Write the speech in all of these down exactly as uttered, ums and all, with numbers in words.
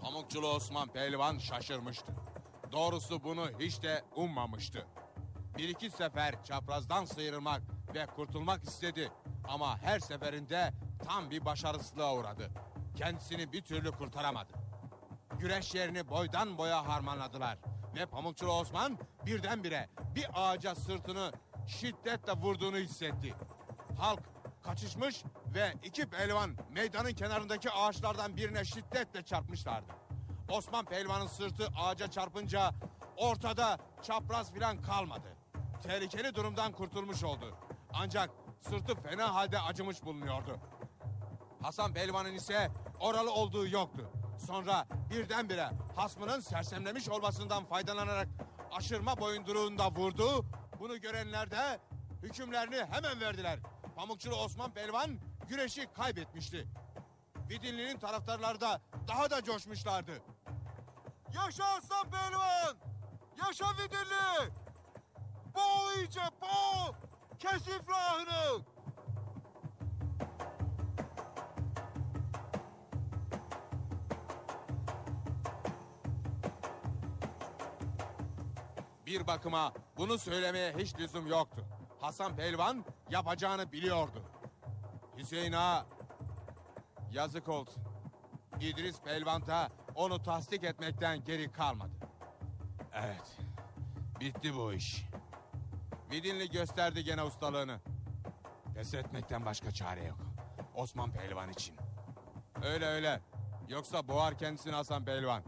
Pamukçulu Osman Pehlivan şaşırmıştı. Doğrusu bunu hiç de ummamıştı. Bir iki sefer çaprazdan sıyrılmak ve kurtulmak istedi. Ama her seferinde tam bir başarısızlığa uğradı. Kendisini bir türlü kurtaramadı. Güreş yerini boydan boya harmanladılar. Ve Pamukçulu Osman birdenbire bir ağaca sırtını şiddetle vurduğunu hissetti. Halk kaçışmış ve iki pehlivan meydanın kenarındaki ağaçlardan birine şiddetle çarpmışlardı. Osman Pehlivan'ın sırtı ağaca çarpınca ortada çapraz filan kalmadı. Tehlikeli durumdan kurtulmuş oldu. Ancak sırtı fena halde acımış bulunuyordu. Hasan Pehlivan'ın ise oralı olduğu yoktu. Sonra birdenbire hasmının sersemlemiş olmasından faydalanarak aşırma boyunduruğunda vurdu. Bunu görenler de hükümlerini hemen verdiler. Pamukçulu Osman Pehlivan güreşi kaybetmişti. Vidinli'nin taraftarları da daha da coşmuşlardı. Yaşa Aslan Pehlivan! Yaşa Vidinli! Boğ iyice boğ! Kes iflahını! Bir bakıma bunu söylemeye hiç lüzum yoktu. Hasan Pehlivan yapacağını biliyordu. Hüseyin Ağa yazık oldu. İdris Pehlivan da onu tasdik etmekten geri kalmadı. Evet, bitti bu iş. Vidinli gösterdi gene ustalığını. Pes etmekten başka çare yok. Osman Pehlivan için. Öyle öyle. Yoksa boğar kendisini Hasan Pehlivan.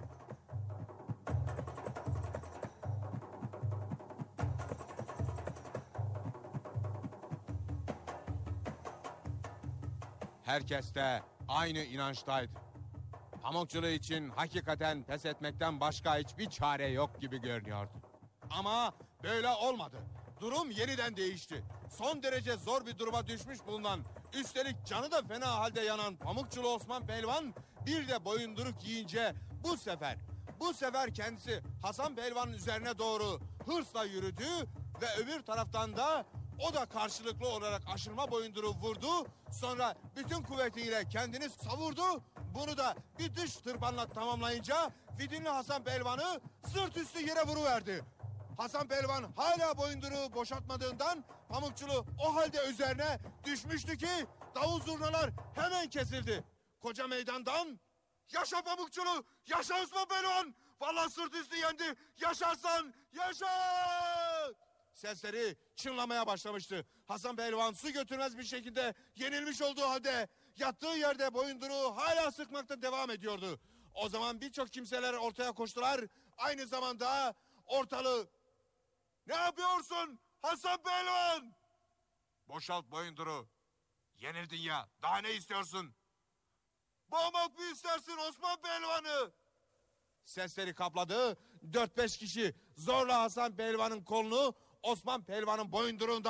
Herkes de aynı inançtaydı. Pamukçulu için hakikaten pes etmekten başka hiçbir çare yok gibi görünüyordu. Ama böyle olmadı. Durum yeniden değişti. Son derece zor bir duruma düşmüş bulunan, üstelik canı da fena halde yanan Pamukçulu Osman Pehlivan bir de boyunduruk yiyince bu sefer, bu sefer kendisi Hasan Pehlivan'ın üzerine doğru hırsla yürüdü ve öbür taraftan da o da karşılıklı olarak aşırma boyunduruğu vurdu. Sonra bütün kuvvetiyle kendini savurdu. Bunu da bir dış tırpanla tamamlayınca Vidinli Hasan Pehlivan'ı sırt üstü yere vuruverdi. Hasan Pehlivan hala boyunduruğu boşaltmadığından Pamukçulu o halde üzerine düşmüştü ki davul zurnalar hemen kesildi. Koca meydandan yaşa Pamukçulu, yaşa Osman Pehlivan, vallahi sırt üstü yendi, yaşarsan yaşa! Sesleri çınlamaya başlamıştı. Hasan Pehlivan su götürmez bir şekilde yenilmiş olduğu halde yattığı yerde boyunduruğu hala sıkmakta devam ediyordu. O zaman birçok kimseler ortaya koştular. Aynı zamanda ortalığı "Ne yapıyorsun Hasan Pehlivan?" "Boşalt boyunduruğu. Yenildin ya. Daha ne istiyorsun?" "Boğmak mı istersin Osman Pehlivan'ı?" Sesleri kapladı. Dört beş kişi zorla Hasan Pehlivan'ın kolunu Osman Pehlivan'ın boyunduruğundan